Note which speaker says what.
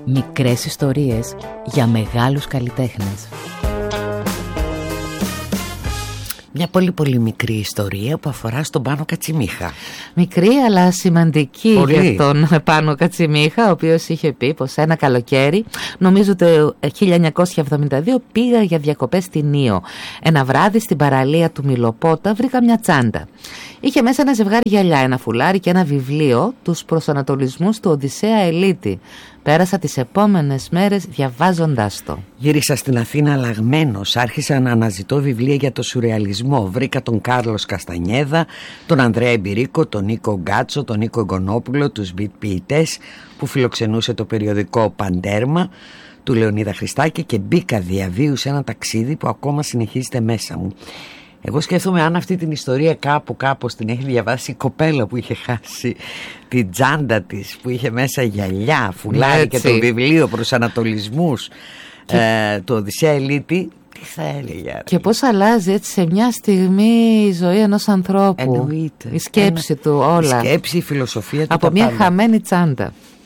Speaker 1: Μικρές ιστορίες για μεγάλους καλλιτέχνες.
Speaker 2: Μια πολύ πολύ μικρή ιστορία που αφορά στον Πάνο Κατσιμίχα.
Speaker 1: Μικρή αλλά σημαντική
Speaker 2: πολύ.
Speaker 1: Για τον Πάνο Κατσιμίχα, ο οποίος είχε πει πως ένα καλοκαίρι, νομίζω το 1972, πήγα για διακοπές στην Ήο. Ένα βράδυ στην παραλία του Μιλοπότα βρήκα μια τσάντα. Είχε μέσα ένα ζευγάρι γυαλιά, ένα φουλάρι και ένα βιβλίο, τους προσανατολισμούς του Οδυσσέα Ελίτη. Πέρασα τις επόμενες μέρες διαβάζοντάς το.
Speaker 2: Γύρισα στην Αθήνα αλλαγμένος. Άρχισα να αναζητώ βιβλία για το σουρεαλισμό. Βρήκα τον Κάρλος Καστανιέδα, τον Ανδρέα Εμπειρίκο, τον Νίκο Γκάτσο, τον Νίκο Εγκονόπουλο, τους beat ποιητές που φιλοξενούσε το περιοδικό Παντέρμα του Λεωνίδα Χριστάκη, και μπήκα διαβίου σε ένα ταξίδι που ακόμα συνεχίζεται μέσα μου. Εγώ σκέφτομαι αν αυτή την ιστορία κάπως την έχει διαβάσει η κοπέλα που είχε χάσει την τσάντα της, που είχε μέσα γυαλιά, φουλάρι και το βιβλίο προσανατολισμούς του Οδυσσέα Ελίτη. Τι θα έλεγε.
Speaker 1: Και πώς αλλάζει έτσι σε μια στιγμή η ζωή ενός ανθρώπου.
Speaker 2: Εννοείται.
Speaker 1: Η σκέψη του όλα.
Speaker 2: Η σκέψη, η φιλοσοφία του.
Speaker 1: Από μια χαμένη τσάντα.